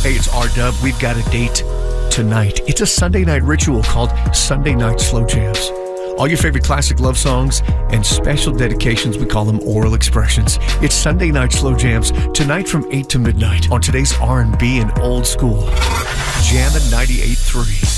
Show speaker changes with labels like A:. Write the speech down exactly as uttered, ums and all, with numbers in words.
A: Hey, it's R-Dub. We've got a date tonight. It's a Sunday night ritual called Sunday Night Slow Jams. All your favorite classic love songs and special dedications, we call them oral expressions. It's Sunday Night Slow Jams tonight from eight to midnight on today's R and B and old school. Jammin' ninety-eight point three.